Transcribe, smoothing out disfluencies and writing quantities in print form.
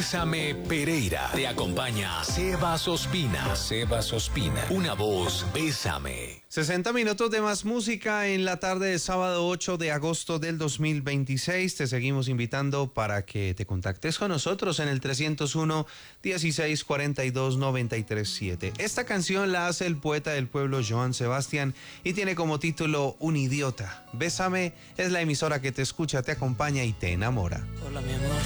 Bésame Pereira. Te acompaña Sebas Ospina. Sebas Ospina. Una voz, bésame. 60 minutos de más música en la tarde de sábado 8 de agosto del 2026. Te seguimos invitando para que te contactes con nosotros en el 301-1642-937. Esta canción la hace el poeta del pueblo Joan Sebastián y tiene como título Un idiota. Bésame es la emisora que te escucha, te acompaña y te enamora. Hola, mi amor.